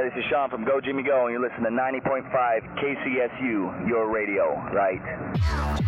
this is Sean from Go Jimmy Go, and you're listening to 90.5 KCSU, your radio, right?